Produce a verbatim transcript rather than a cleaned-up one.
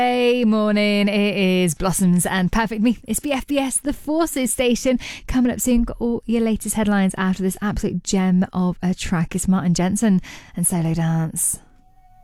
Hey, morning. It is Blossoms and Perfect Me. It's B F B S, the Forces station. Coming up soon, got all your latest headlines after this absolute gem of a track. It's Martin Jensen and Solo Dance.